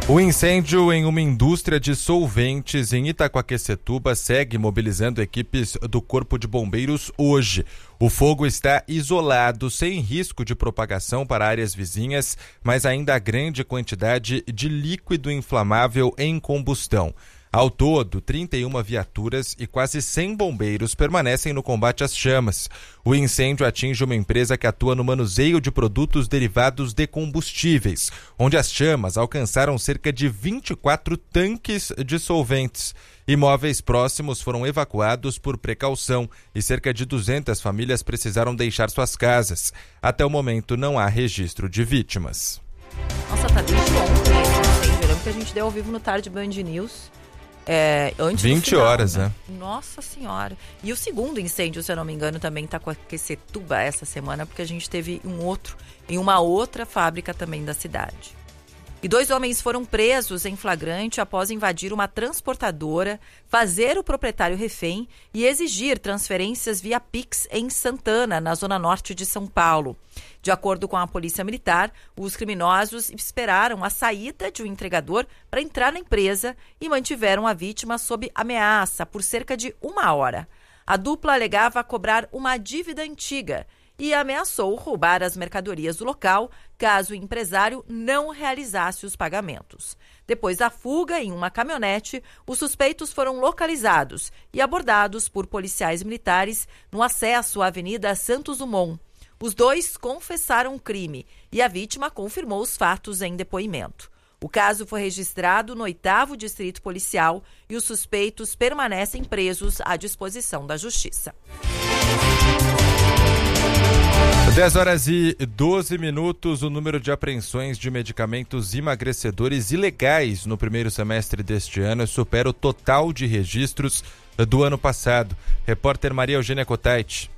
O incêndio em uma indústria de solventes em Itaquaquecetuba segue mobilizando equipes do Corpo de Bombeiros hoje. O fogo está isolado, sem risco de propagação para áreas vizinhas, mas ainda há grande quantidade de líquido inflamável em combustão. Ao todo, 31 viaturas e quase 100 bombeiros permanecem no combate às chamas. O incêndio atinge uma empresa que atua no manuseio de produtos derivados de combustíveis, onde as chamas alcançaram cerca de 24 tanques de solventes. Imóveis próximos foram evacuados por precaução e cerca de 200 famílias precisaram deixar suas casas. Até o momento, não há registro de vítimas. Nossa, tá desde ontem esse incêndio. Eu lembro que a gente deu ao vivo no Tarde Band News. Antes 20 final, horas, né? Nossa Senhora. E o segundo incêndio, se eu não me engano, também tá com a Itaquaquecetuba essa semana, porque a gente teve um outro em uma outra fábrica também da cidade. E 2 homens foram presos em flagrante após invadir uma transportadora, fazer o proprietário refém e exigir transferências via Pix em Santana, na zona norte de São Paulo. De acordo com a Polícia Militar, os criminosos esperaram a saída de um entregador para entrar na empresa e mantiveram a vítima sob ameaça por cerca de 1 hora. A dupla alegava cobrar uma dívida antiga e ameaçou roubar as mercadorias do local caso o empresário não realizasse os pagamentos. Depois da fuga em uma caminhonete, os suspeitos foram localizados e abordados por policiais militares no acesso à Avenida Santos Dumont. Os 2 confessaram o crime e a vítima confirmou os fatos em depoimento. O caso foi registrado no 8º Distrito Policial e os suspeitos permanecem presos à disposição da Justiça. 10h12, o número de apreensões de medicamentos emagrecedores ilegais no primeiro semestre deste ano supera o total de registros do ano passado. Repórter Maria Eugênia Cotait.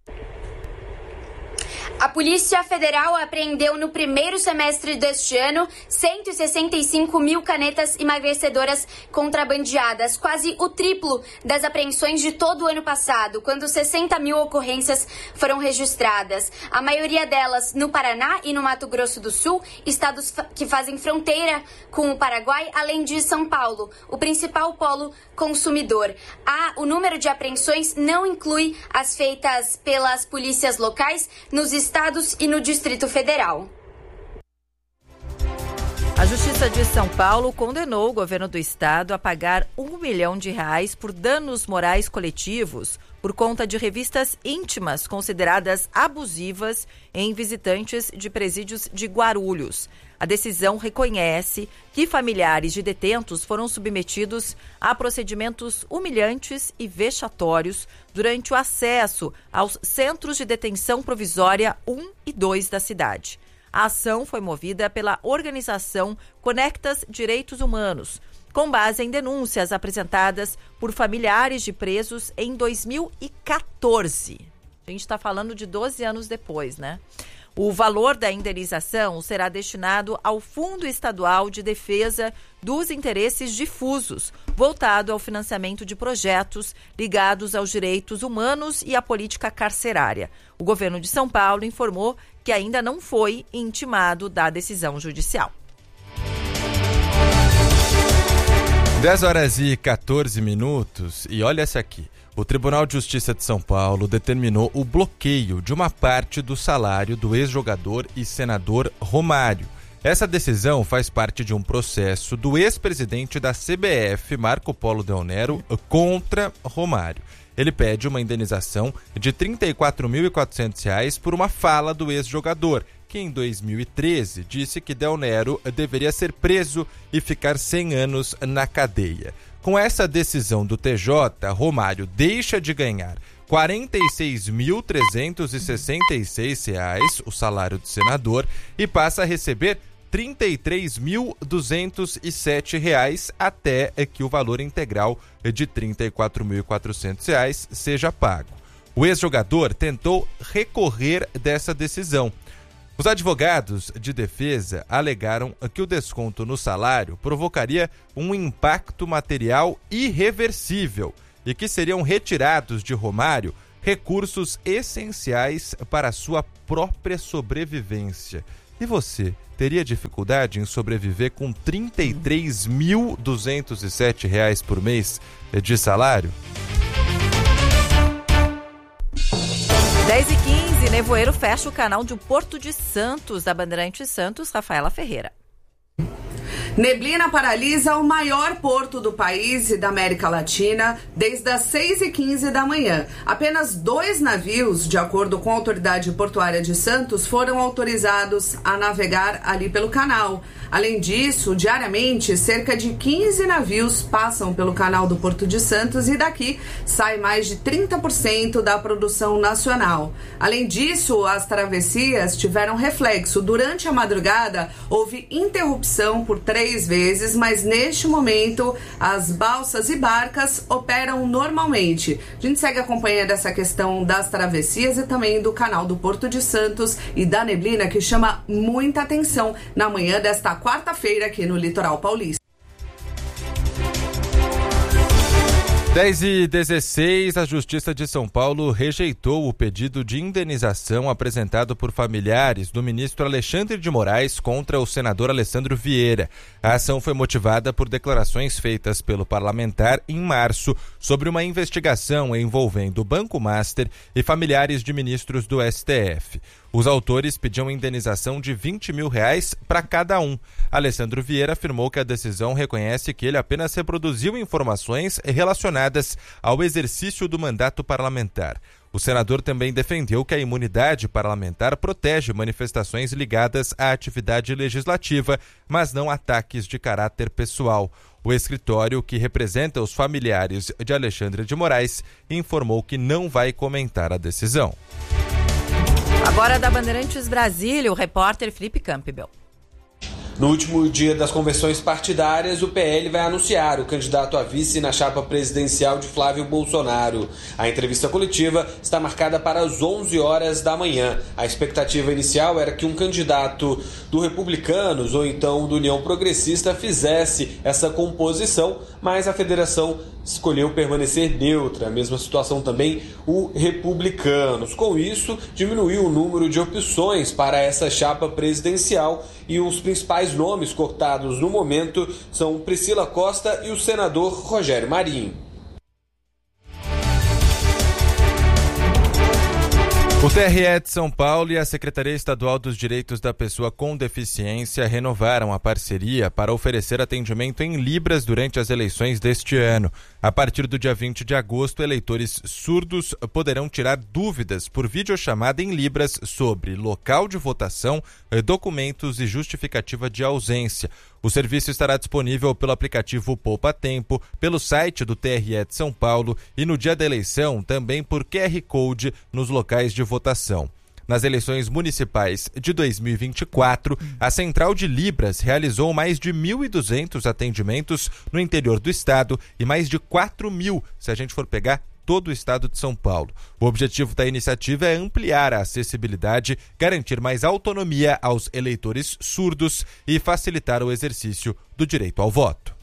A Polícia Federal apreendeu no primeiro semestre deste ano 165 mil canetas emagrecedoras contrabandeadas, quase o triplo das apreensões de todo o ano passado, quando 60 mil ocorrências foram registradas. A maioria delas no Paraná e no Mato Grosso do Sul, estados que fazem fronteira com o Paraguai, além de São Paulo, o principal polo consumidor. O número de apreensões não inclui as feitas pelas polícias locais nos estados e no Distrito Federal. A Justiça de São Paulo condenou o governo do estado a pagar R$1 milhão por danos morais coletivos por conta de revistas íntimas consideradas abusivas em visitantes de presídios de Guarulhos. A decisão reconhece que familiares de detentos foram submetidos a procedimentos humilhantes e vexatórios durante o acesso aos centros de detenção provisória 1 e 2 da cidade. A ação foi movida pela organização Conectas Direitos Humanos, com base em denúncias apresentadas por familiares de presos em 2014. A gente está falando de 12 anos depois, né? O valor da indenização será destinado ao Fundo Estadual de Defesa dos Interesses Difusos, voltado ao financiamento de projetos ligados aos direitos humanos e à política carcerária. O governo de São Paulo informou que ainda não foi intimado da decisão judicial. 10h14 e olha essa aqui. O Tribunal de Justiça de São Paulo determinou o bloqueio de uma parte do salário do ex-jogador e senador Romário. Essa decisão faz parte de um processo do ex-presidente da CBF, Marco Polo Del Nero, contra Romário. Ele pede uma indenização de R$ 34.400 por uma fala do ex-jogador, que em 2013 disse que Del Nero deveria ser preso e ficar 100 anos na cadeia. Com essa decisão do TJ, Romário deixa de ganhar R$ 46.366, o salário de senador, e passa a receber R$ 33.207 até que o valor integral de R$ 34.400 seja pago. O ex-jogador tentou recorrer dessa decisão. Os advogados de defesa alegaram que o desconto no salário provocaria um impacto material irreversível e que seriam retirados de Romário recursos essenciais para a sua própria sobrevivência. E você teria dificuldade em sobreviver com R$ 33.207 por mês de salário? 10h15, nevoeiro fecha o canal de Porto de Santos, da Bandeirantes Santos, Rafaela Ferreira. Neblina paralisa o maior porto do país e da América Latina desde as 6h15 da manhã. Apenas 2 navios, de acordo com a Autoridade Portuária de Santos, foram autorizados a navegar ali pelo canal. Além disso, diariamente, cerca de 15 navios passam pelo canal do Porto de Santos e daqui sai mais de 30% da produção nacional. Além disso, as travessias tiveram reflexo. Durante a madrugada, houve interrupção por 3 vezes, mas neste momento as balsas e barcas operam normalmente. A gente segue acompanhando essa questão das travessias e também do canal do Porto de Santos e da neblina, que chama muita atenção na manhã desta quarta-feira aqui no Litoral Paulista. 10h16, a Justiça de São Paulo rejeitou o pedido de indenização apresentado por familiares do ministro Alexandre de Moraes contra o senador Alessandro Vieira. A ação foi motivada por declarações feitas pelo parlamentar em março sobre uma investigação envolvendo o Banco Master e familiares de ministros do STF. Os autores pediam indenização de R$20 mil para cada um. Alessandro Vieira afirmou que a decisão reconhece que ele apenas reproduziu informações relacionadas ao exercício do mandato parlamentar. O senador também defendeu que a imunidade parlamentar protege manifestações ligadas à atividade legislativa, mas não ataques de caráter pessoal. O escritório, que representa os familiares de Alexandre de Moraes, informou que não vai comentar a decisão. Agora da Bandeirantes Brasília, o repórter Felipe Campbell. No último dia das convenções partidárias, o PL vai anunciar o candidato a vice na chapa presidencial de Flávio Bolsonaro. A entrevista coletiva está marcada para as 11 horas da manhã. A expectativa inicial era que um candidato do Republicanos ou então do União Progressista fizesse essa composição, mas a federação escolheu permanecer neutra. A mesma situação também o Republicanos. Com isso, diminuiu o número de opções para essa chapa presidencial e os principais nomes cotados no momento são Priscila Costa e o senador Rogério Marinho. O TRE de São Paulo e a Secretaria Estadual dos Direitos da Pessoa com Deficiência renovaram a parceria para oferecer atendimento em Libras durante as eleições deste ano. A partir do dia 20 de agosto, eleitores surdos poderão tirar dúvidas por videochamada em Libras sobre local de votação, documentos e justificativa de ausência. O serviço estará disponível pelo aplicativo Poupa Tempo, pelo site do TRE de São Paulo e no dia da eleição também por QR Code nos locais de votação. Nas eleições municipais de 2024, a Central de Libras realizou mais de 1.200 atendimentos no interior do estado e mais de 4.000, se a gente for pegar todo o estado de São Paulo. O objetivo da iniciativa é ampliar a acessibilidade, garantir mais autonomia aos eleitores surdos e facilitar o exercício do direito ao voto.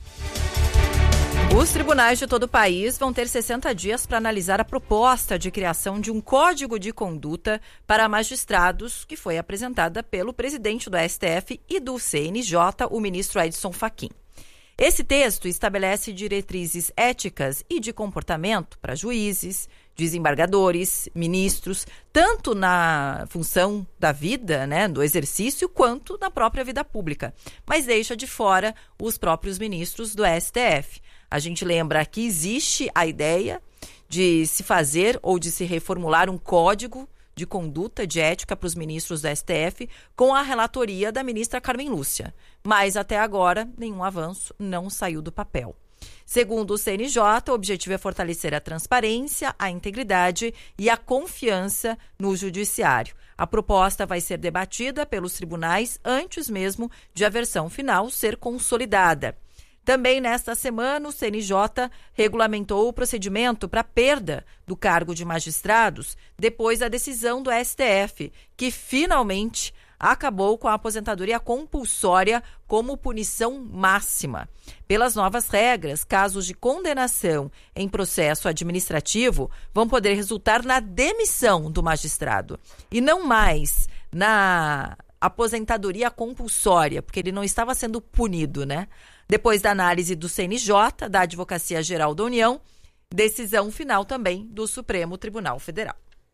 Os tribunais de todo o país vão ter 60 dias para analisar a proposta de criação de um código de conduta para magistrados que foi apresentada pelo presidente do STF e do CNJ, o ministro Edson Fachin. Esse texto estabelece diretrizes éticas e de comportamento para juízes, desembargadores, ministros, tanto na função da vida, do exercício, quanto na própria vida pública, mas deixa de fora os próprios ministros do STF. A gente lembra que existe a ideia de se fazer ou de se reformular um código de conduta de ética para os ministros do STF com a relatoria da ministra Carmen Lúcia. Mas até agora, nenhum avanço não saiu do papel. Segundo o CNJ, o objetivo é fortalecer a transparência, a integridade e a confiança no judiciário. A proposta vai ser debatida pelos tribunais antes mesmo de a versão final ser consolidada. Também nesta semana, o CNJ regulamentou o procedimento para perda do cargo de magistrados depois da decisão do STF, que finalmente acabou com a aposentadoria compulsória como punição máxima. Pelas novas regras, casos de condenação em processo administrativo vão poder resultar na demissão do magistrado e não mais na aposentadoria compulsória, porque ele não estava sendo punido, né? Depois da análise do CNJ, da Advocacia Geral da União, decisão final também do Supremo Tribunal Federal.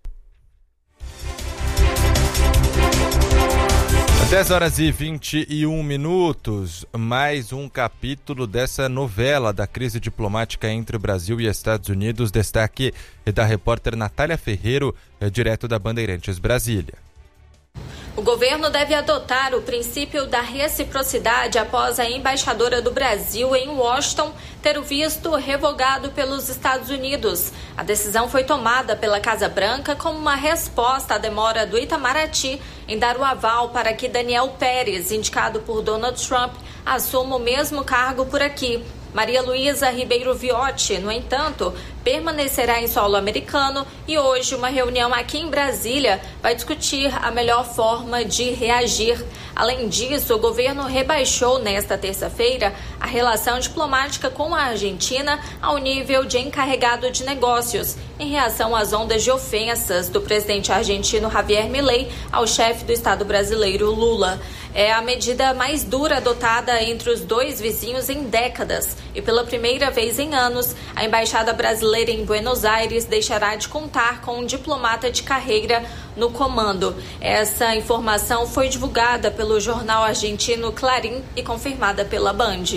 10h21, mais um capítulo dessa novela da crise diplomática entre o Brasil e Estados Unidos. Destaque da repórter Natália Ferreiro, direto da Bandeirantes, Brasília. O governo deve adotar o princípio da reciprocidade após a embaixadora do Brasil em Washington ter o visto revogado pelos Estados Unidos. A decisão foi tomada pela Casa Branca como uma resposta à demora do Itamaraty em dar o aval para que Daniel Pérez, indicado por Donald Trump, assuma o mesmo cargo por aqui. Maria Luísa Ribeiro Viotti, no entanto, permanecerá em solo americano e hoje uma reunião aqui em Brasília vai discutir a melhor forma de reagir. Além disso, o governo rebaixou nesta terça-feira a relação diplomática com a Argentina ao nível de encarregado de negócios, em reação às ondas de ofensas do presidente argentino Javier Milei ao chefe do Estado brasileiro Lula. É a medida mais dura adotada entre os dois vizinhos em décadas e pela primeira vez em anos, a embaixada brasileira em Buenos Aires deixará de contar com um diplomata de carreira no comando. Essa informação foi divulgada pelo jornal argentino Clarín e confirmada pela Band.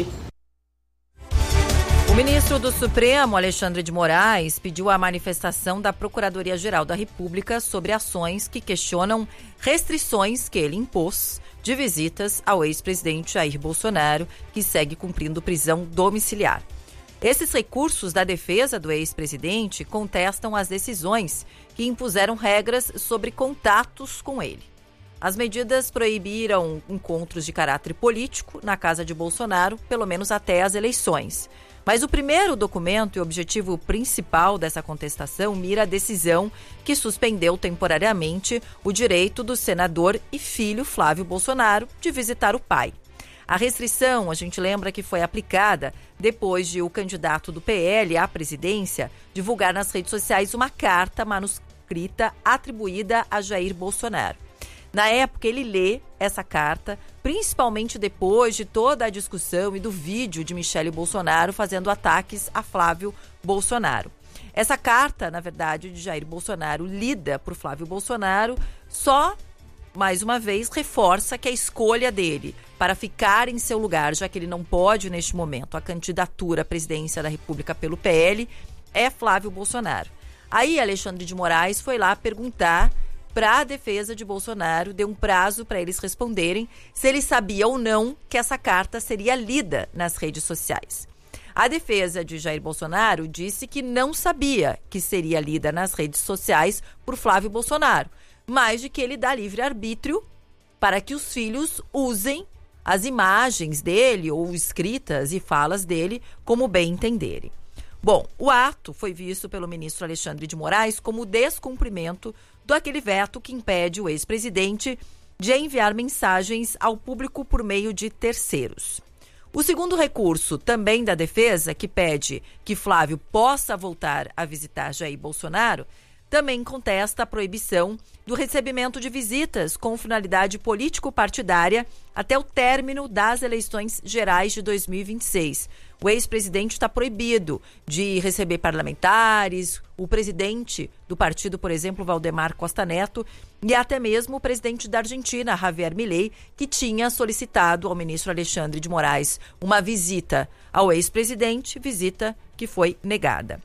O ministro do Supremo, Alexandre de Moraes, pediu a manifestação da Procuradoria-Geral da República sobre ações que questionam restrições que ele impôs de visitas ao ex-presidente Jair Bolsonaro, que segue cumprindo prisão domiciliar. Esses recursos da defesa do ex-presidente contestam as decisões que impuseram regras sobre contatos com ele. As medidas proibiram encontros de caráter político na casa de Bolsonaro, pelo menos até as eleições. Mas o primeiro documento e objetivo principal dessa contestação mira a decisão que suspendeu temporariamente o direito do senador e filho Flávio Bolsonaro de visitar o pai. A restrição, a gente lembra que foi aplicada depois de o candidato do PL à presidência divulgar nas redes sociais uma carta manuscrita atribuída a Jair Bolsonaro. Na época, ele lê essa carta, principalmente depois de toda a discussão e do vídeo de Michele Bolsonaro fazendo ataques a Flávio Bolsonaro. Essa carta, na verdade, de Jair Bolsonaro, lida por Flávio Bolsonaro, só, mais uma vez, reforça que a escolha dele para ficar em seu lugar, já que ele não pode, neste momento, a candidatura à presidência da República pelo PL, é Flávio Bolsonaro. Aí, Alexandre de Moraes foi lá perguntar para a defesa de Bolsonaro, deu um prazo para eles responderem se ele sabia ou não que essa carta seria lida nas redes sociais. A defesa de Jair Bolsonaro disse que não sabia que seria lida nas redes sociais por Flávio Bolsonaro, mas de que ele dá livre-arbítrio para que os filhos usem as imagens dele ou escritas e falas dele como bem entenderem. Bom, o ato foi visto pelo ministro Alexandre de Moraes como descumprimento do aquele veto que impede o ex-presidente de enviar mensagens ao público por meio de terceiros. O segundo recurso, também da defesa, que pede que Flávio possa voltar a visitar Jair Bolsonaro, também contesta a proibição do recebimento de visitas com finalidade político-partidária até o término das eleições gerais de 2026. O ex-presidente está proibido de receber parlamentares, o presidente do partido, por exemplo, Valdemar Costa Neto, e até mesmo o presidente da Argentina, Javier Milei, que tinha solicitado ao ministro Alexandre de Moraes uma visita ao ex-presidente, visita que foi negada.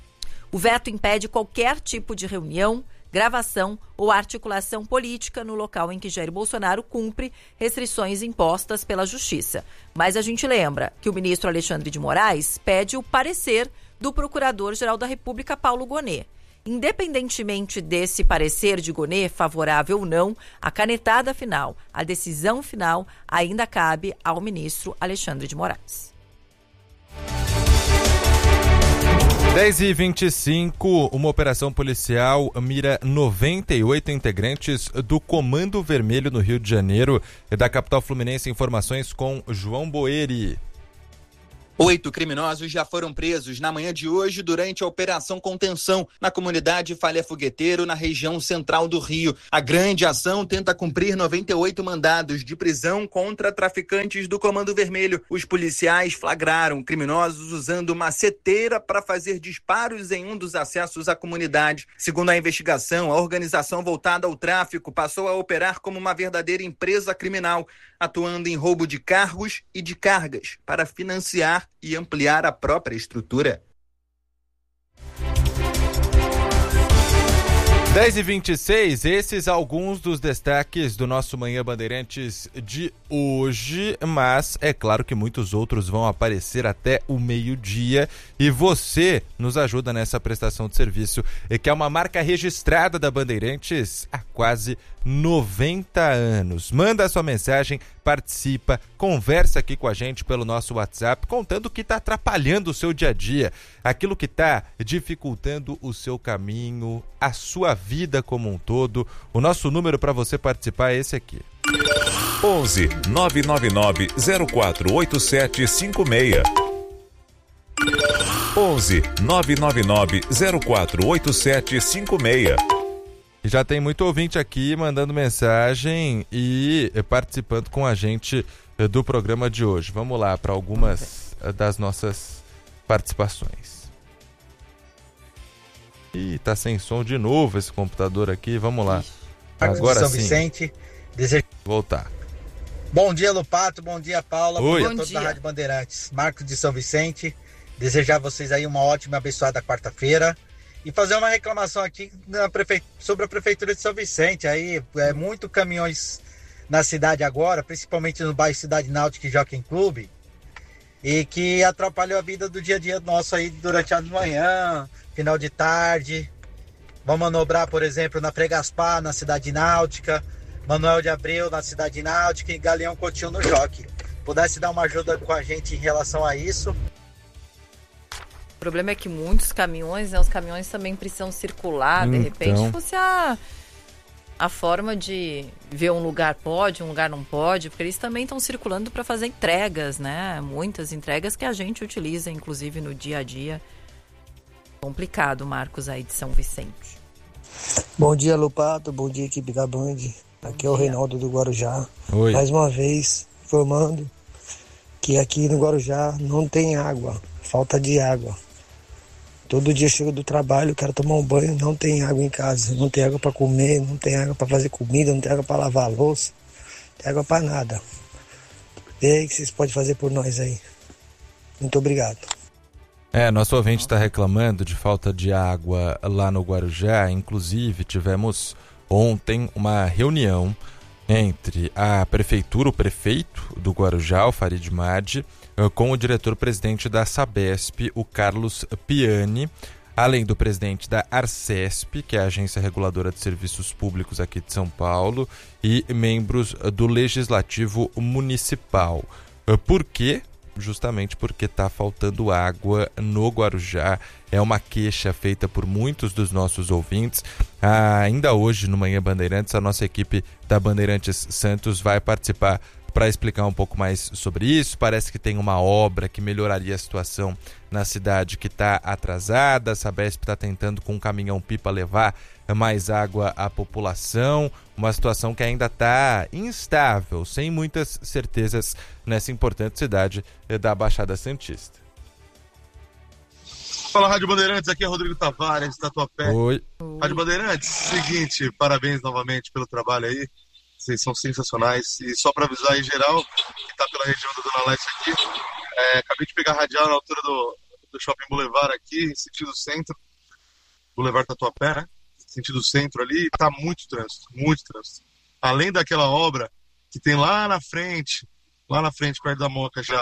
O veto impede qualquer tipo de reunião, gravação ou articulação política no local em que Jair Bolsonaro cumpre restrições impostas pela Justiça. Mas a gente lembra que o ministro Alexandre de Moraes pede o parecer do Procurador-Geral da República, Paulo Gonet. Independentemente desse parecer de Gonet, favorável ou não, a canetada final, a decisão final, ainda cabe ao ministro Alexandre de Moraes. 10h25, uma operação policial mira 98 integrantes do Comando Vermelho no Rio de Janeiro. Da capital fluminense, informações com João Boeri. 8 criminosos já foram presos na manhã de hoje durante a Operação Contenção na comunidade Falha Fogueteiro, na região central do Rio. A grande ação tenta cumprir 98 mandados de prisão contra traficantes do Comando Vermelho. Os policiais flagraram criminosos usando uma seteira para fazer disparos em um dos acessos à comunidade. Segundo a investigação, a organização voltada ao tráfico passou a operar como uma verdadeira empresa criminal, atuando em roubo de cargos e de cargas para financiar e ampliar a própria estrutura. 10h26, esses alguns dos destaques do nosso Manhã Bandeirantes de hoje, mas é claro que muitos outros vão aparecer até o meio-dia e você nos ajuda nessa prestação de serviço, que é uma marca registrada da Bandeirantes há quase 90 anos. Manda a sua mensagem, participa, conversa aqui com a gente pelo nosso WhatsApp, contando o que está atrapalhando o seu dia a dia, aquilo que está dificultando o seu caminho, a sua vida como um todo. O nosso número para você participar é esse aqui: 11 999 048756. 11 999 048756. Já tem muito ouvinte aqui mandando mensagem e participando com a gente do programa de hoje. Vamos lá para algumas das nossas participações. Ih, tá sem som de novo esse computador aqui. Vamos lá. Agora São sim. Vicente, Voltar. Bom dia, Lupato. Bom dia, Paula. Oi. Bom dia a todos da Rádio Bandeirantes. Marcos de São Vicente. Desejar vocês aí uma ótima e abençoada quarta-feira. E fazer uma reclamação aqui sobre a Prefeitura de São Vicente. Aí, muito caminhões na cidade agora, principalmente no bairro Cidade Náutica e Jockey Club, e que atrapalhou a vida do dia a dia nosso aí durante a manhã, final de tarde. Vão manobrar, por exemplo, na Frei Gaspar, na Cidade Náutica, Manuel de Abreu na Cidade Náutica e Galeão Coutinho no Jockey. Pudesse dar uma ajuda com a gente em relação a isso. O problema é que muitos caminhões, os caminhões também precisam circular, de repente fosse a forma de ver um lugar pode, um lugar não pode, porque eles também estão circulando para fazer entregas, né? Muitas entregas que a gente utiliza, inclusive no dia a dia. Complicado, Marcos, aí de São Vicente. Bom dia, Lupato, bom dia, equipe da Band. Aqui é o Reinaldo do Guarujá. Oi. Mais uma vez, informando que aqui no Guarujá não tem água, falta de água. Todo dia eu chego do trabalho, quero tomar um banho, não tem água em casa, não tem água para comer, não tem água para fazer comida, não tem água para lavar a louça, não tem água para nada. Vê aí o que vocês podem fazer por nós aí. Muito obrigado. Nosso ouvinte está reclamando de falta de água lá no Guarujá. Inclusive, tivemos ontem uma reunião entre a prefeitura, o prefeito do Guarujá, o Farid Madi, com o diretor-presidente da Sabesp, o Carlos Piani, além do presidente da Arcesp, que é a Agência Reguladora de Serviços Públicos aqui de São Paulo, e membros do Legislativo Municipal. Por quê? Justamente porque está faltando água no Guarujá. É uma queixa feita por muitos dos nossos ouvintes. Ainda hoje, no Manhã Bandeirantes, a nossa equipe da Bandeirantes Santos vai participar para explicar um pouco mais sobre isso. Parece que tem uma obra que melhoraria a situação na cidade que está atrasada. A Sabesp está tentando com um caminhão-pipa levar mais água à população. Uma situação que ainda está instável, sem muitas certezas nessa importante cidade da Baixada Santista. Fala, Rádio Bandeirantes, aqui é Rodrigo Tavares, Tatuapé. Oi. Rádio Bandeirantes, seguinte, parabéns novamente pelo trabalho aí. Vocês são sensacionais. E só para avisar em geral, que está pela região da Zona Leste aqui, acabei de pegar a radial na altura do Shopping Boulevard aqui, sentido centro, Boulevard Tatuapé, né? Sentido centro ali, e tá muito trânsito. Além daquela obra que tem lá na frente, perto da Moca já,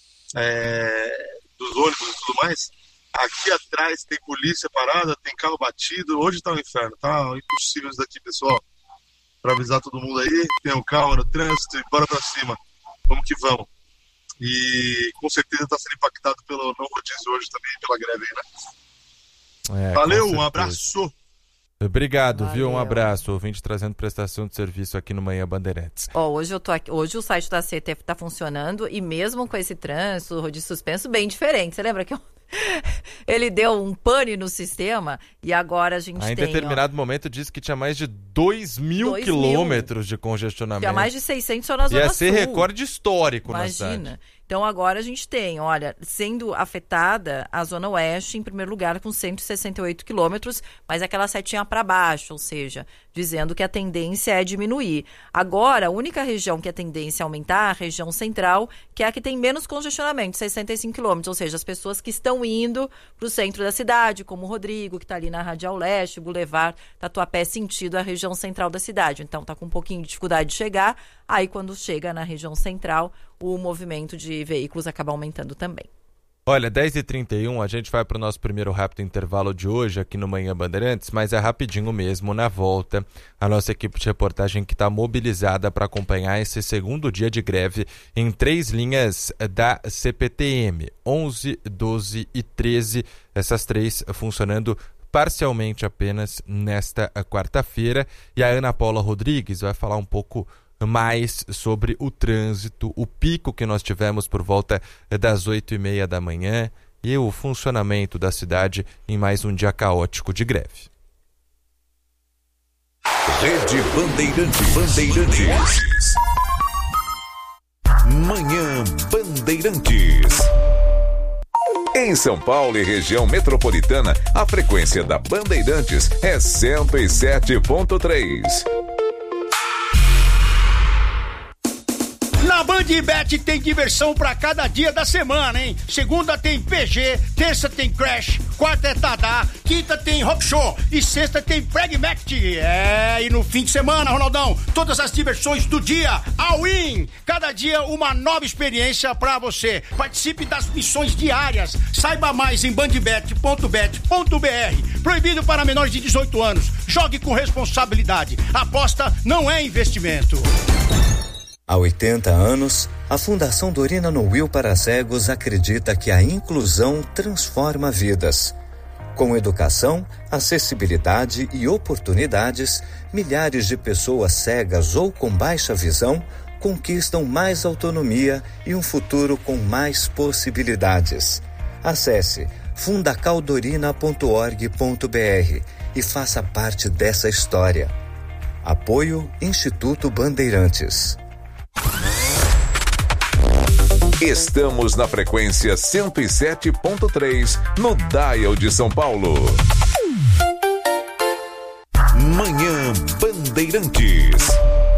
dos ônibus e tudo mais, aqui atrás tem polícia parada, tem carro batido, hoje tá um inferno, tá impossível isso daqui, pessoal. Para avisar todo mundo aí, tenham calma no trânsito e bora pra cima. Vamos que vamos. E com certeza tá sendo impactado pelo não rodízio hoje também, pela greve aí, né? Valeu, um abraço! Obrigado, Valeu. viu? Um abraço. Ouvinte trazendo prestação de serviço aqui no Manhã Bandeirantes. Hoje eu tô aqui, hoje o site da CET tá funcionando e mesmo com esse trânsito de suspenso bem diferente. Você lembra que ele deu um pane no sistema e agora a gente em tem... determinado momento disse que tinha mais de 2.000 quilômetros de congestionamento. Tinha mais de 600 só na Zona Sul. Ia ser recorde histórico na cidade. Imagina. Então agora a gente tem, olha, sendo afetada a Zona Oeste em primeiro lugar com 168 quilômetros, mas aquela setinha para baixo, ou seja, dizendo que a tendência é diminuir. Agora, a única região que a tendência é aumentar é a região central, que é a que tem menos congestionamento, 65 quilômetros, ou seja, as pessoas que estão indo para o centro da cidade, como o Rodrigo, que está ali na Radial Leste, Boulevard Tatuapé, sentido a região central da cidade. Então está com um pouquinho de dificuldade de chegar, aí quando chega na região central, o movimento de veículos acaba aumentando também. Olha, 10h31, a gente vai para o nosso primeiro rápido intervalo de hoje aqui no Manhã Bandeirantes, mas é rapidinho mesmo. Na volta, a nossa equipe de reportagem que está mobilizada para acompanhar esse segundo dia de greve em 3 linhas da CPTM, 11, 12 e 13, essas 3 funcionando parcialmente apenas nesta quarta-feira. E a Ana Paula Rodrigues vai falar um pouco mais sobre o trânsito, o pico que nós tivemos por volta das 8h30 da manhã e o funcionamento da cidade em mais um dia caótico de greve. Rede Bandeirantes. Manhã Bandeirantes. Em São Paulo e região metropolitana, a frequência da Bandeirantes é 107.3. Na Bandbet tem diversão pra cada dia da semana, hein? Segunda tem PG, terça tem Crash, quarta é Tadá, quinta tem Rock Show e sexta tem Pragmatic. E no fim de semana, Ronaldão, todas as diversões do dia, all-in. Cada dia uma nova experiência pra você. Participe das missões diárias. Saiba mais em bandbet.bet.br. Proibido para menores de 18 anos. Jogue com responsabilidade. Aposta não é investimento. Há 80 anos, a Fundação Dorina Noil para Cegos acredita que a inclusão transforma vidas. Com educação, acessibilidade e oportunidades, milhares de pessoas cegas ou com baixa visão conquistam mais autonomia e um futuro com mais possibilidades. Acesse fundacaldorina.org.br e faça parte dessa história. Apoio Instituto Bandeirantes. Estamos na frequência 107.3 no Dial de São Paulo. Manhã Bandeirantes.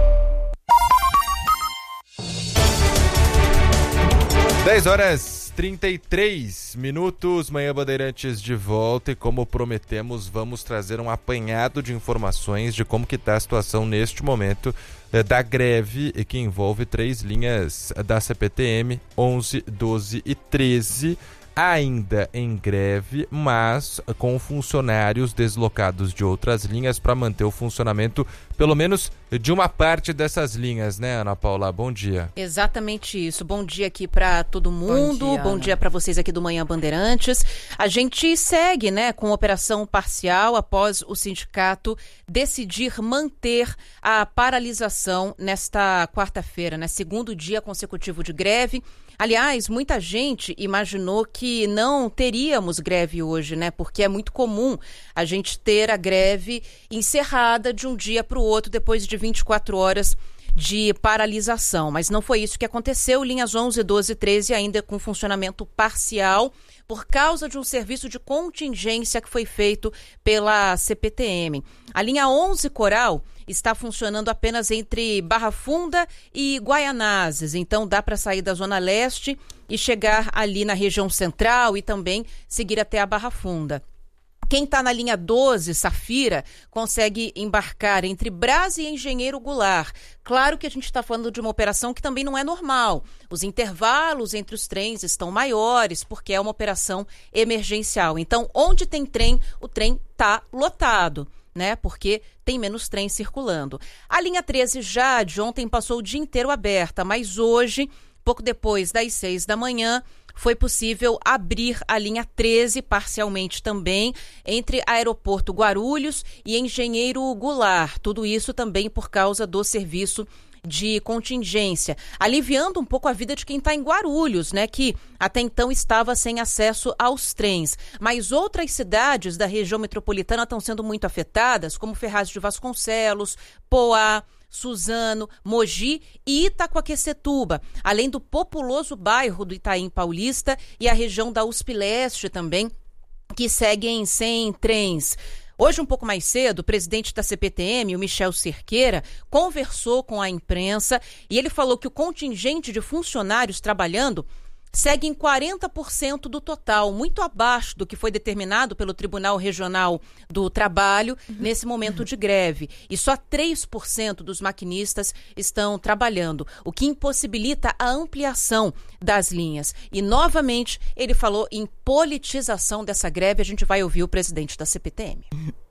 Dez horas 33 minutos, Manhã Bandeirantes de volta e como prometemos vamos trazer um apanhado de informações de como que está a situação neste momento da greve que envolve 3 linhas da CPTM, 11, 12 e 13, ainda em greve, mas com funcionários deslocados de outras linhas para manter o funcionamento, pelo menos de uma parte dessas linhas, né, Ana Paula? Bom dia. Exatamente isso. Bom dia aqui para todo mundo. Bom dia para vocês aqui do Manhã Bandeirantes. A gente segue, né, com operação parcial após o sindicato decidir manter a paralisação nesta quarta-feira, né, segundo dia consecutivo de greve. Aliás, muita gente imaginou que não teríamos greve hoje, né? Porque é muito comum a gente ter a greve encerrada de um dia para o outro depois de 24 horas de paralisação. Mas não foi isso que aconteceu. Linhas 11, 12 e 13 ainda com funcionamento parcial por causa de um serviço de contingência que foi feito pela CPTM. A linha 11 Coral está funcionando apenas entre Barra Funda e Guaianazes, então dá para sair da Zona Leste e chegar ali na região central e também seguir até a Barra Funda. Quem está na linha 12, Safira, consegue embarcar entre Brás e Engenheiro Goulart. Claro que a gente está falando de uma operação que também não é normal. Os intervalos entre os trens estão maiores porque é uma operação emergencial. Então, onde tem trem, o trem está lotado, né? Porque tem menos trens circulando. A linha 13 já de ontem passou o dia inteiro aberta, mas hoje, pouco depois das 6 da manhã, foi possível abrir a linha 13 parcialmente também entre Aeroporto Guarulhos e Engenheiro Goulart. Tudo isso também por causa do serviço de contingência, aliviando um pouco a vida de quem está em Guarulhos, né, que até então estava sem acesso aos trens. Mas outras cidades da região metropolitana estão sendo muito afetadas, como Ferraz de Vasconcelos, Poá, Suzano, Mogi e Itacoaquecetuba, além do populoso bairro do Itaim Paulista e a região da USP Leste também, que seguem sem trens. Hoje, um pouco mais cedo, o presidente da CPTM, o Michel Cerqueira, conversou com a imprensa e ele falou que o contingente de funcionários trabalhando segue em 40% do total, muito abaixo do que foi determinado pelo Tribunal Regional do Trabalho nesse momento de greve. E só 3% dos maquinistas estão trabalhando, o que impossibilita a ampliação das linhas. E, novamente, ele falou em politização dessa greve. A gente vai ouvir o presidente da CPTM.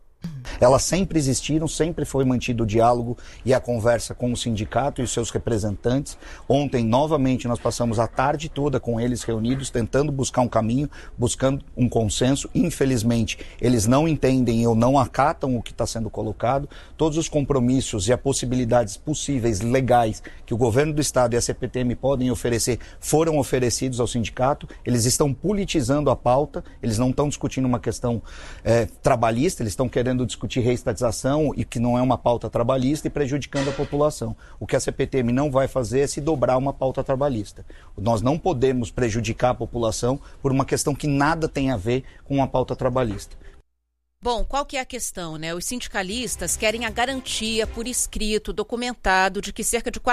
Elas sempre existiram, sempre foi mantido o diálogo e a conversa com o sindicato e os seus representantes. Ontem, novamente, nós passamos a tarde toda com eles reunidos, tentando buscar um caminho, buscando um consenso. Infelizmente, eles não entendem ou não acatam o que está sendo colocado. Todos os compromissos e as possibilidades possíveis, legais, que o governo do estado e a CPTM podem oferecer, foram oferecidos ao sindicato. Eles estão politizando a pauta, eles não estão discutindo uma questão trabalhista, eles estão querendo discutir reestatização e que não é uma pauta trabalhista e prejudicando a população. O que a CPTM não vai fazer é se dobrar uma pauta trabalhista. Nós não podemos prejudicar a população por uma questão que nada tem a ver com uma pauta trabalhista. Bom, qual que é a questão, né? Os sindicalistas querem a garantia por escrito, documentado, de que cerca de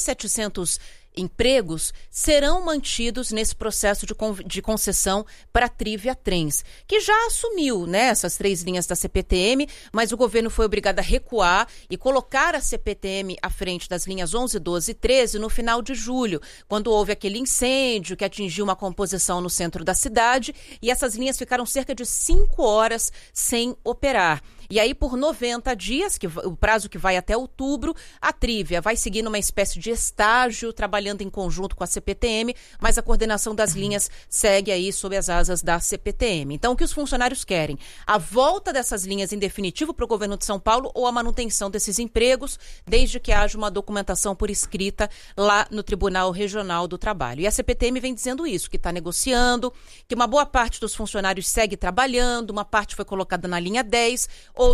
4.700 empregos serão mantidos nesse processo de concessão para a Trivia Trens, que já assumiu, né, essas 3 linhas da CPTM, mas o governo foi obrigado a recuar e colocar a CPTM à frente das linhas 11, 12 e 13 no final de julho, quando houve aquele incêndio que atingiu uma composição no centro da cidade e essas linhas ficaram cerca de 5 horas sem operar. E aí, por 90 dias, o prazo que vai até outubro, a Trivia vai seguir numa espécie de estágio, trabalhando em conjunto com a CPTM, mas a coordenação das linhas segue aí sob as asas da CPTM. Então, o que os funcionários querem? A volta dessas linhas em definitivo para o governo de São Paulo ou a manutenção desses empregos, desde que haja uma documentação por escrita lá no Tribunal Regional do Trabalho. E a CPTM vem dizendo isso, que está negociando, que uma boa parte dos funcionários segue trabalhando, uma parte foi colocada na linha 10,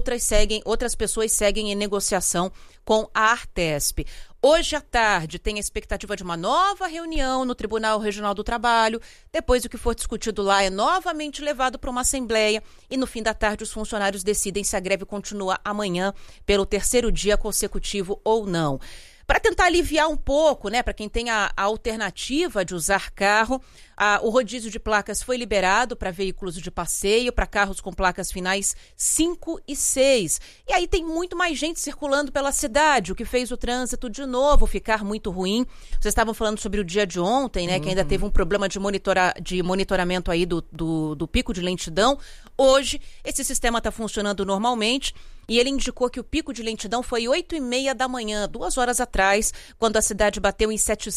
outras pessoas seguem em negociação com a Artesp. Hoje à tarde tem a expectativa de uma nova reunião no Tribunal Regional do Trabalho. Depois o que for discutido lá é novamente levado para uma assembleia e no fim da tarde os funcionários decidem se a greve continua amanhã pelo 3º dia consecutivo ou não. Para tentar aliviar um pouco, né, para quem tem a alternativa de usar carro, o rodízio de placas foi liberado para veículos de passeio, para carros com placas finais 5 e 6. E aí tem muito mais gente circulando pela cidade, o que fez o trânsito de novo ficar muito ruim. Vocês estavam falando sobre o dia de ontem, né, que ainda teve um problema de monitoramento aí do pico de lentidão. Hoje, esse sistema está funcionando normalmente. E ele indicou que o pico de lentidão foi 8h30 da manhã, 2 horas atrás, quando a cidade bateu em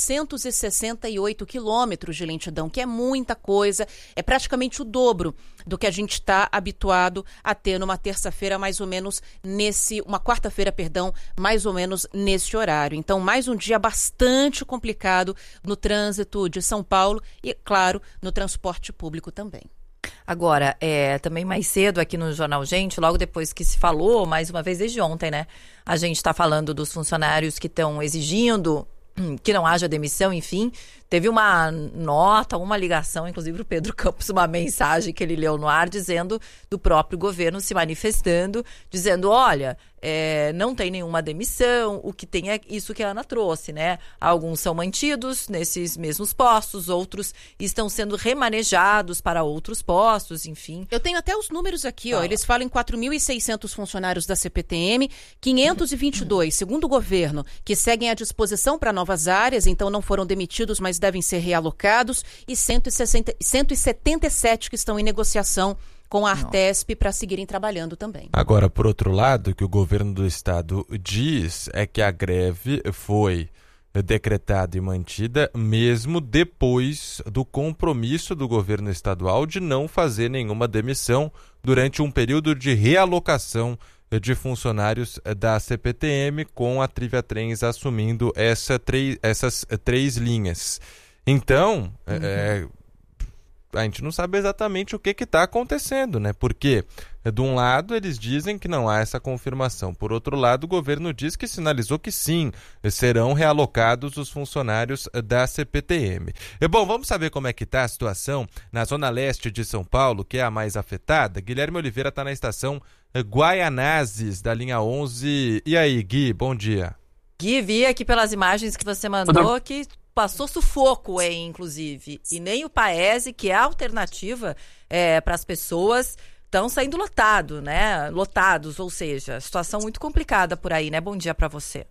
768 quilômetros de lentidão, que é muita coisa, é praticamente o dobro do que a gente está habituado a ter numa terça-feira, mais ou menos uma quarta-feira, perdão, mais ou menos nesse horário. Então, mais um dia bastante complicado no trânsito de São Paulo e, claro, no transporte público também. Agora, também mais cedo aqui no Jornal Gente, logo depois que se falou, mais uma vez desde ontem, né? A gente está falando dos funcionários que estão exigindo que não haja demissão, enfim. Teve uma nota, uma ligação, inclusive o Pedro Campos, uma mensagem que ele leu no ar, dizendo do próprio governo se manifestando, dizendo, olha, não tem nenhuma demissão, o que tem é isso que a Ana trouxe, né? Alguns são mantidos nesses mesmos postos, outros estão sendo remanejados para outros postos, enfim. Eu tenho até os números aqui, ó. Eles falam em 4.600 funcionários da CPTM, 522, segundo o governo, que seguem à disposição para novas áreas, então não foram demitidos, mas devem ser realocados, e 177 que estão em negociação com a Artesp para seguirem trabalhando também. Agora, por outro lado, o que o governo do estado diz é que a greve foi decretada e mantida, mesmo depois do compromisso do governo estadual de não fazer nenhuma demissão durante um período de realocação de funcionários da CPTM, com a Triviatrens assumindo essas 3 linhas. Então, a gente não sabe exatamente o que está acontecendo, né? Porque, de um lado, eles dizem que não há essa confirmação. Por outro lado, o governo diz que sinalizou que sim, serão realocados os funcionários da CPTM. Bom, vamos saber como é que está a situação na Zona Leste de São Paulo, que é a mais afetada. Guilherme Oliveira está na estação Guaianazes, da linha 11. E aí, Gui, bom dia. Gui, vi aqui pelas imagens que você mandou que passou sufoco, inclusive. E nem o Paese, que é a alternativa para as pessoas, estão saindo lotados, ou seja, situação muito complicada por aí, né? Bom dia para você.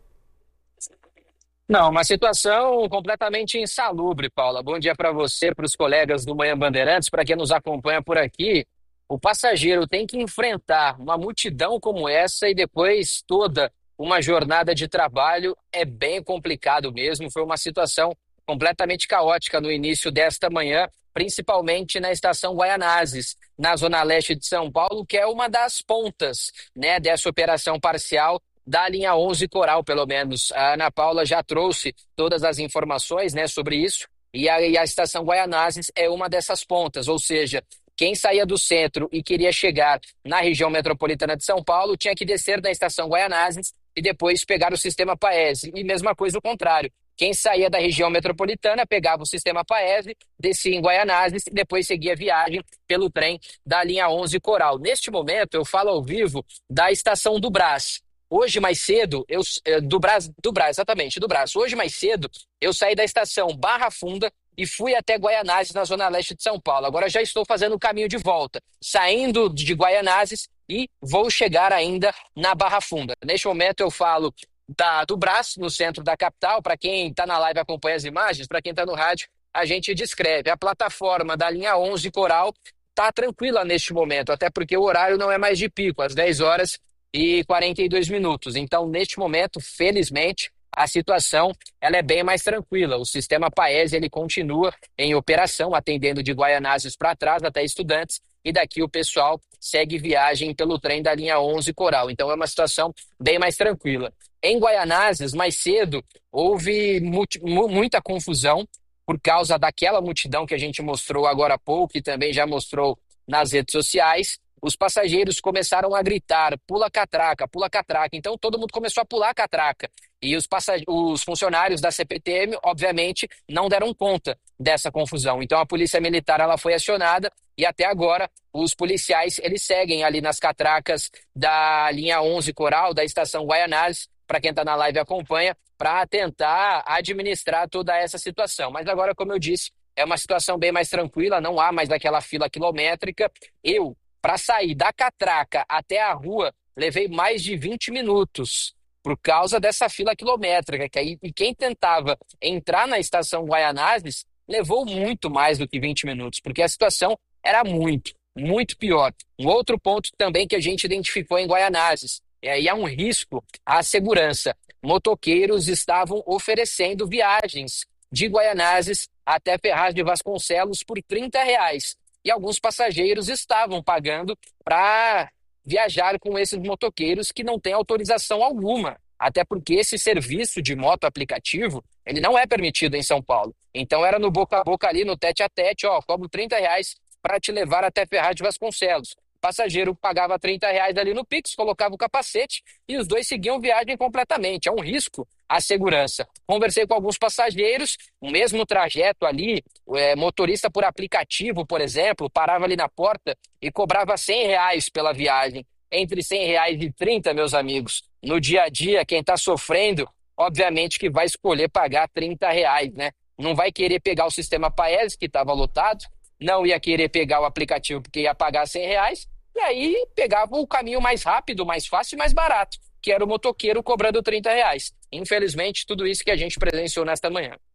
Não, uma situação completamente insalubre, Paula. Bom dia para você, para os colegas do Manhã Bandeirantes, para quem nos acompanha por aqui. O passageiro tem que enfrentar uma multidão como essa e depois toda uma jornada de trabalho. É bem complicado mesmo. Foi uma situação completamente caótica no início desta manhã, principalmente na estação Guaianazes, na Zona Leste de São Paulo, que é uma das pontas, né, dessa operação parcial da linha 11 Coral, pelo menos. A Ana Paula já trouxe todas as informações, né, sobre isso, e a estação Guaianazes é uma dessas pontas, ou seja, quem saía do centro e queria chegar na região metropolitana de São Paulo tinha que descer da estação Guaianazes e depois pegar o sistema Paese. E mesma coisa o contrário. Quem saía da região metropolitana pegava o sistema Paese, descia em Guaianazes e depois seguia a viagem pelo trem da linha 11 Coral. Neste momento, eu falo ao vivo da estação do Brás. Hoje mais cedo, do Brás, exatamente, do Brás. Hoje mais cedo, eu saí da estação Barra Funda e fui até Guaianazes, na Zona Leste de São Paulo. Agora já estou fazendo o caminho de volta, saindo de Guaianazes e vou chegar ainda na Barra Funda. Neste momento eu falo do Brás, no centro da capital. Para quem está na live acompanha as imagens, para quem está no rádio, a gente descreve. A plataforma da linha 11 Coral está tranquila neste momento, até porque o horário não é mais de pico, às 10 horas e 42 minutos. Então, neste momento, felizmente, a situação ela é bem mais tranquila. O sistema Paese ele continua em operação, atendendo de Guaianazes para trás até Estudantes, e daqui o pessoal segue viagem pelo trem da linha 11 Coral. Então é uma situação bem mais tranquila. Em Guaianazes, mais cedo, houve muita confusão por causa daquela multidão que a gente mostrou agora há pouco e também já mostrou nas redes sociais. Os passageiros começaram a gritar, pula catraca, pula catraca. Então todo mundo começou a pular a catraca. E os funcionários da CPTM, obviamente, não deram conta dessa confusão. Então a Polícia Militar ela foi acionada e até agora os policiais eles seguem ali nas catracas da linha 11 Coral, da estação Guaianazes, para quem está na live acompanha, para tentar administrar toda essa situação. Mas agora, como eu disse, é uma situação bem mais tranquila, não há mais aquela fila quilométrica. Para sair da catraca até a rua, levei mais de 20 minutos por causa dessa fila quilométrica. E quem tentava entrar na estação Guaianazes levou muito mais do que 20 minutos, porque a situação era muito pior. Um outro ponto também que a gente identificou em Guaianazes, e é um risco à segurança. Motoqueiros estavam oferecendo viagens de Guaianazes até Ferraz de Vasconcelos por R$30. E alguns passageiros estavam pagando para viajar com esses motoqueiros que não têm autorização alguma. Até porque esse serviço de moto aplicativo, ele não é permitido em São Paulo. Então era no boca a boca ali, no tete a tete, cobro R$30 para te levar até Ferraz de Vasconcelos. O passageiro pagava R$30 ali no Pix, colocava o capacete e os dois seguiam viagem completamente. É um risco à segurança. Conversei com alguns passageiros, o mesmo trajeto ali, motorista por aplicativo, por exemplo, parava ali na porta e cobrava R$100 pela viagem. Entre R$100 e R$30, meus amigos, no dia a dia, quem está sofrendo, obviamente que vai escolher pagar R$30, né? Não vai querer pegar o sistema Paese, que estava lotado, não ia querer pegar o aplicativo porque ia pagar R$100, e aí pegava o caminho mais rápido, mais fácil e mais barato, que era o motoqueiro cobrando R$30. Infelizmente, tudo isso que a gente presenciou nesta manhã.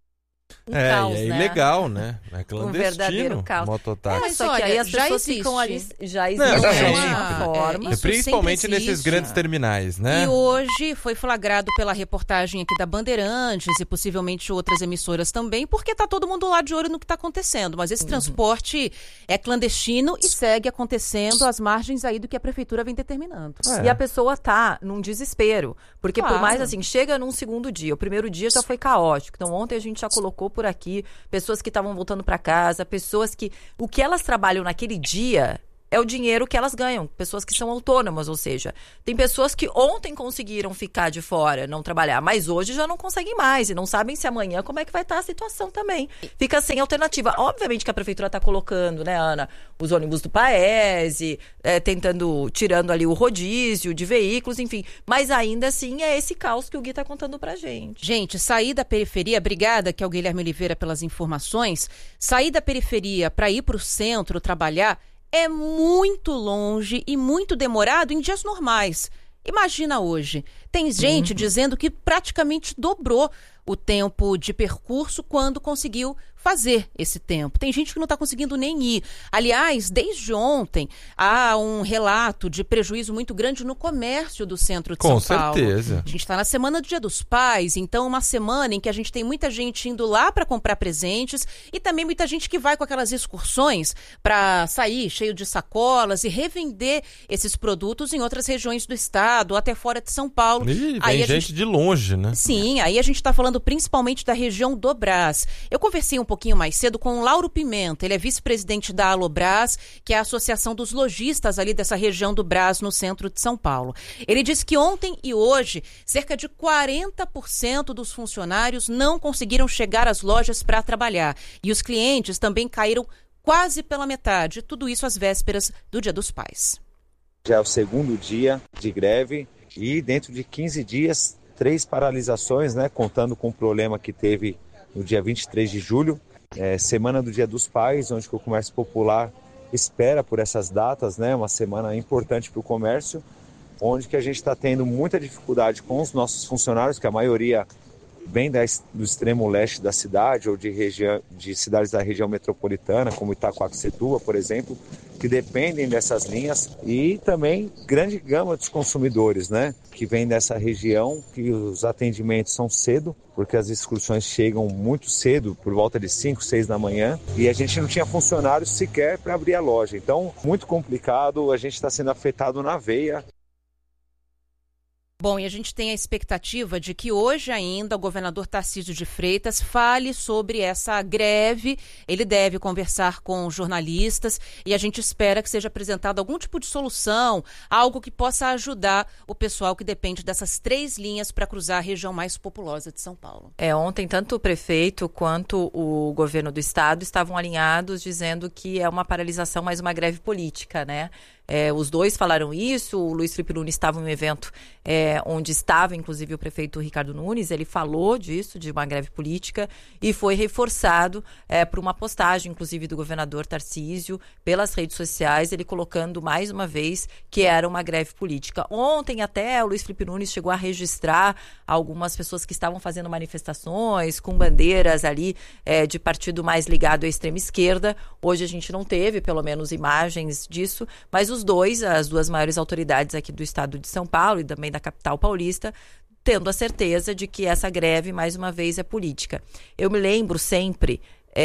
caos, é né? ilegal, né? É clandestino. Um verdadeiro caos. Mototáxi. Mas só que aí as pessoas ficam ali. Já Não, existe sim. uma forma. Principalmente nesses grandes terminais, né? E hoje foi flagrado pela reportagem aqui da Bandeirantes e possivelmente outras emissoras também, porque tá todo mundo lá de olho no que tá acontecendo. Mas esse transporte é clandestino e segue acontecendo às margens aí do que a prefeitura vem determinando. E a pessoa tá num desespero. Porque Claro. por mais assim, chega num segundo dia. O primeiro dia já foi caótico. Então ontem a gente já colocou por aqui pessoas que estavam voltando para casa, pessoas que o que elas trabalham naquele dia é o dinheiro que elas ganham, pessoas que são autônomas, ou seja, tem pessoas que ontem conseguiram ficar de fora, não trabalhar, mas hoje já não conseguem mais e não sabem se amanhã como é que vai estar a situação também. Fica sem alternativa. Obviamente que a prefeitura está colocando, né, Ana, os ônibus do Paese, tirando ali o rodízio de veículos, enfim, mas ainda assim é esse caos que o Gui está contando pra gente. Gente, sair da periferia, obrigada que é o Guilherme Oliveira pelas informações, sair da periferia para ir para o centro trabalhar é muito longe e muito demorado em dias normais. Imagina hoje. Tem gente dizendo que praticamente dobrou o tempo de percurso quando conseguiu fazer esse tempo. Tem gente que não está conseguindo nem ir. Aliás, desde ontem, há um relato de prejuízo muito grande no comércio do centro de São Paulo. Com certeza. A gente está na semana do Dia dos Pais, então uma semana em que a gente tem muita gente indo lá para comprar presentes e também muita gente que vai com aquelas excursões para sair cheio de sacolas e revender esses produtos em outras regiões do estado, ou até fora de São Paulo. E vem gente de longe, né? Sim, aí a gente está falando principalmente da região do Brás. Eu conversei um pouquinho mais cedo com o Lauro Pimenta, ele é vice-presidente da Alobras, que é a associação dos lojistas ali dessa região do Brás, no centro de São Paulo. Ele disse que ontem e hoje, cerca de 40% dos funcionários não conseguiram chegar às lojas para trabalhar. E os clientes também caíram quase pela metade, tudo isso às vésperas do Dia dos Pais. Já é o segundo dia de greve e dentro de 15 dias, 3 paralisações, né, contando com o problema que teve no dia 23 de julho, semana do Dia dos Pais, onde o comércio popular espera por essas datas, né, uma semana importante para o comércio, onde que a gente está tendo muita dificuldade com os nossos funcionários, que a maioria vem do extremo leste da cidade ou de cidades da região metropolitana, como Itacoaxetuba, por exemplo, que dependem dessas linhas, e também grande gama dos consumidores, né, que vem dessa região, que os atendimentos são cedo, porque as excursões chegam muito cedo, por volta de 5, 6 da manhã, e a gente não tinha funcionários sequer para abrir a loja. Então, muito complicado, a gente está sendo afetado na veia. Bom, e a gente tem a expectativa de que hoje ainda o governador Tarcísio de Freitas fale sobre essa greve. Ele deve conversar com jornalistas e a gente espera que seja apresentado algum tipo de solução, algo que possa ajudar o pessoal que depende dessas 3 linhas para cruzar a região mais populosa de São Paulo. Ontem tanto o prefeito quanto o governo do estado estavam alinhados dizendo que é uma paralisação, mas uma greve política, né? Os dois falaram isso, o Luiz Felipe Nunes estava em um evento onde estava, inclusive, o prefeito Ricardo Nunes, ele falou disso, de uma greve política, e foi reforçado por uma postagem, inclusive, do governador Tarcísio, pelas redes sociais, ele colocando mais uma vez que era uma greve política. Ontem até o Luiz Felipe Nunes chegou a registrar algumas pessoas que estavam fazendo manifestações com bandeiras ali de partido mais ligado à extrema esquerda. Hoje a gente não teve, pelo menos, imagens disso, mas as duas maiores autoridades aqui do estado de São Paulo e também da capital paulista, tendo a certeza de que essa greve, mais uma vez, é política. Eu me lembro sempre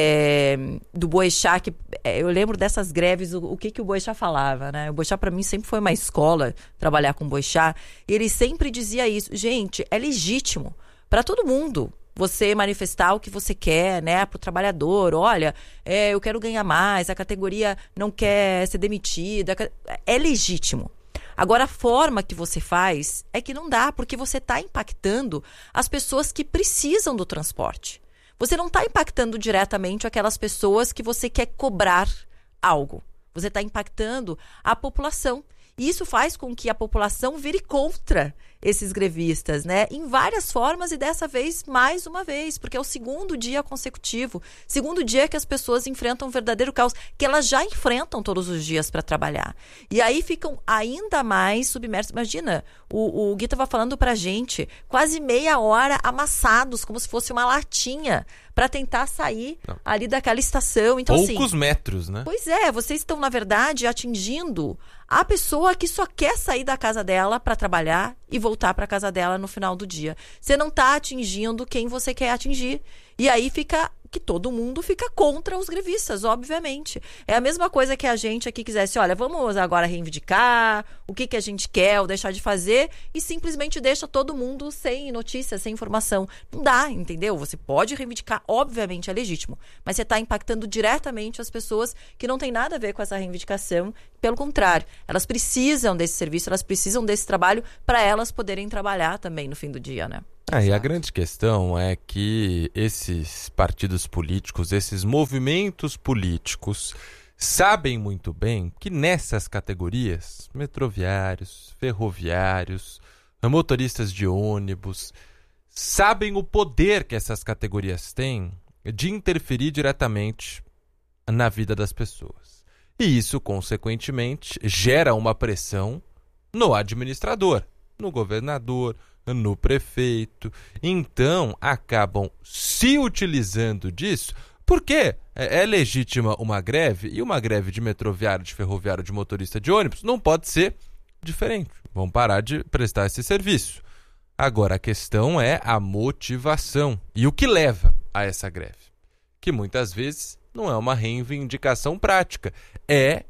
do Boechat, eu lembro dessas greves, o que o Boechat falava, né? O Boechat, para mim, sempre foi uma escola trabalhar com o Boechat. Ele sempre dizia isso. Gente, é legítimo para todo mundo você manifestar o que você quer, né, para o trabalhador. Olha, eu quero ganhar mais, a categoria não quer ser demitida. É legítimo. Agora, a forma que você faz é que não dá, porque você está impactando as pessoas que precisam do transporte. Você não está impactando diretamente aquelas pessoas que você quer cobrar algo. Você está impactando a população. E isso faz com que a população vire contra esses grevistas, né? Em várias formas e dessa vez, mais uma vez, porque é o segundo dia consecutivo, segundo dia que as pessoas enfrentam um verdadeiro caos, que elas já enfrentam todos os dias para trabalhar. E aí ficam ainda mais submersos. Imagina, o Gui estava falando pra gente, quase meia hora amassados, como se fosse uma latinha, para tentar sair ali daquela estação. Então, poucos metros, né? Pois é, vocês estão, na verdade, atingindo a pessoa que só quer sair da casa dela para trabalhar e voltar para casa dela no final do dia. Você não está atingindo quem você quer atingir. E aí fica que todo mundo fica contra os grevistas, obviamente. É a mesma coisa que a gente aqui quisesse, olha, vamos agora reivindicar o que a gente quer ou deixar de fazer e simplesmente deixa todo mundo sem notícia, sem informação. Não dá, entendeu? Você pode reivindicar, obviamente é legítimo, mas você está impactando diretamente as pessoas que não tem nada a ver com essa reivindicação. Pelo contrário, elas precisam desse serviço, elas precisam desse trabalho para elas poderem trabalhar também no fim do dia, né? E a grande questão é que esses partidos políticos, esses movimentos políticos, sabem muito bem que nessas categorias, metroviários, ferroviários, motoristas de ônibus, sabem o poder que essas categorias têm de interferir diretamente na vida das pessoas. E isso, consequentemente, gera uma pressão no administrador, no governador, no prefeito. Então, acabam se utilizando disso, porque é legítima uma greve, e uma greve de metroviário, de ferroviário, de motorista de ônibus não pode ser diferente. Vão parar de prestar esse serviço. Agora, a questão é a motivação e o que leva a essa greve, que muitas vezes não é uma reivindicação prática, é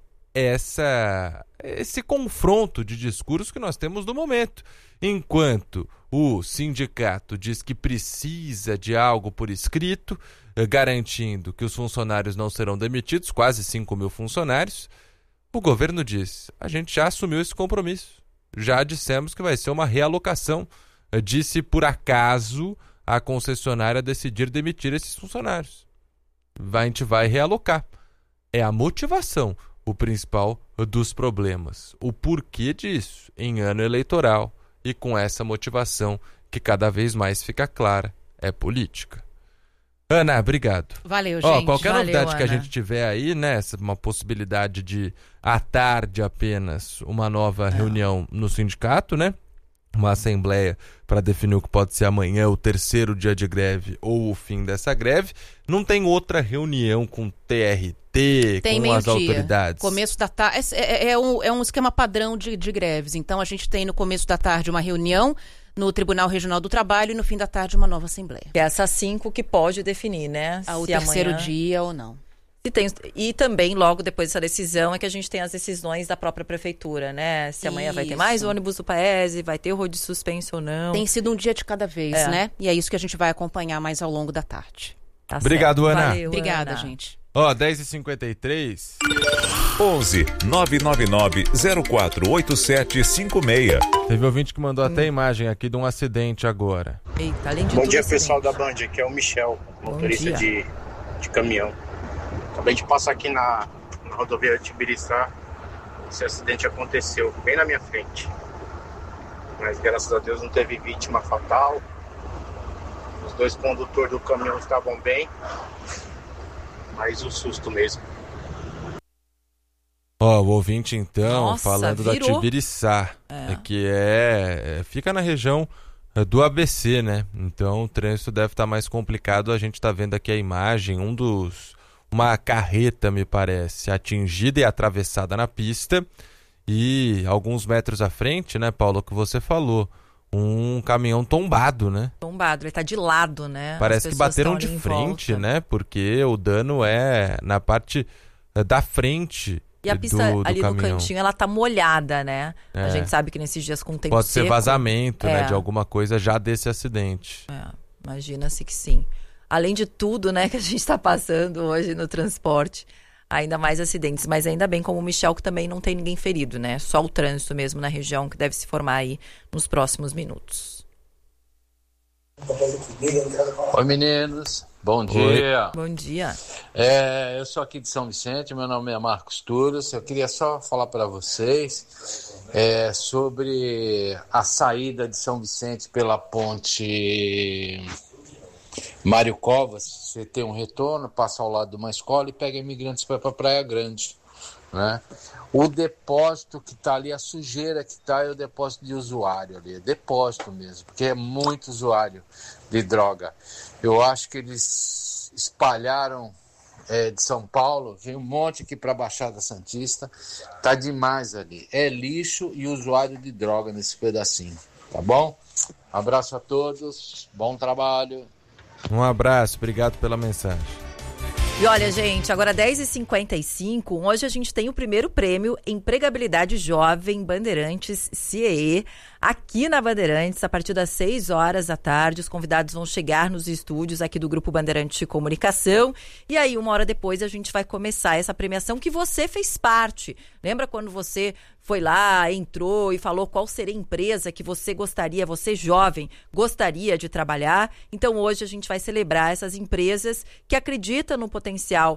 esse confronto de discurso que nós temos no momento. Enquanto o sindicato diz que precisa de algo por escrito, garantindo que os funcionários não serão demitidos, quase 5 mil funcionários, o governo diz, a gente já assumiu esse compromisso, já dissemos que vai ser uma realocação, disse por acaso a concessionária decidir demitir esses funcionários. A gente vai realocar. É a motivação o principal dos problemas. O porquê disso em ano eleitoral e com essa motivação que cada vez mais fica clara, é política. Ana, obrigado. Valeu, gente. Qualquer novidade que a gente tiver aí, né, uma possibilidade de, à tarde apenas, uma nova reunião no sindicato, né? Uma assembleia para definir o que pode ser amanhã, o terceiro dia de greve ou o fim dessa greve. Não tem outra reunião com TRT, tem com as autoridades? Começo da tarde. É um esquema padrão de greves. Então, a gente tem no começo da tarde uma reunião no Tribunal Regional do Trabalho e no fim da tarde uma nova assembleia. É essa 5 que pode definir, né? O terceiro dia ou não. E também, logo depois dessa decisão, é que a gente tem as decisões da própria prefeitura, né? Se amanhã vai ter mais ônibus do Paese, vai ter rodízio suspenso ou não. Tem sido um dia de cada vez, né? E é isso que a gente vai acompanhar mais ao longo da tarde. Tá Obrigado, certo. Ana. Valeu, Obrigada, Ana. gente. 10h53. 11 999 048756. Teve ouvinte que mandou até imagem aqui de um acidente agora. Eita, além de Bom tudo, dia, acidente. pessoal da Band. Aqui é o Michel, motorista dia. de caminhão. Acabei de passar aqui na rodovia de Tibiriçá. Esse acidente aconteceu bem na minha frente. Mas graças a Deus não teve vítima fatal. Os 2 condutores do caminhão estavam bem. Mas o susto mesmo. O ouvinte então, Nossa, falando virou. da Tibiriçá, que fica na região do ABC, né? Então o trânsito deve estar mais complicado. A gente está vendo aqui a imagem, uma carreta, me parece, atingida e atravessada na pista, e alguns metros à frente, né, Paulo, que você falou, um caminhão tombado, né? Tombado, ele tá de lado, né? Parece que bateram de frente, né? Porque o dano é na parte da frente. E a pista do ali caminhão. no cantinho, ela tá molhada, né? A gente sabe que nesses dias com o tempo pode seco... ser vazamento, né? De alguma coisa já desse acidente. Imagina-se que sim. Além de tudo, né, que a gente está passando hoje no transporte, ainda mais acidentes. Mas ainda bem, como o Michel, que também não tem ninguém ferido, né? Só o trânsito mesmo na região que deve se formar aí nos próximos minutos. Oi, meninos. Bom dia. Bom dia. Eu sou aqui de São Vicente, meu nome é Marcos Turos. Eu queria só falar para vocês sobre a saída de São Vicente pela ponte Mário Covas. Você tem um retorno, passa ao lado de uma escola e pega imigrantes para Praia Grande. né? O depósito que está ali, a sujeira que está é o depósito de usuário ali, é depósito mesmo, porque é muito usuário de droga. Eu acho que eles espalharam de São Paulo, vem um monte aqui para a Baixada Santista, tá demais ali. É lixo e usuário de droga nesse pedacinho, tá bom? Abraço a todos, bom trabalho. Um abraço, obrigado pela mensagem. E olha, gente, agora 10h55, hoje a gente tem o primeiro prêmio Empregabilidade Jovem Bandeirantes CIEE aqui na Bandeirantes, a partir das 6 horas da tarde. Os convidados vão chegar nos estúdios aqui do Grupo Bandeirantes de Comunicação e aí 1 hora depois a gente vai começar essa premiação que você fez parte. Lembra quando você foi lá, entrou e falou qual seria a empresa que você gostaria, você jovem, gostaria de trabalhar? Então hoje a gente vai celebrar essas empresas que acreditam no potencial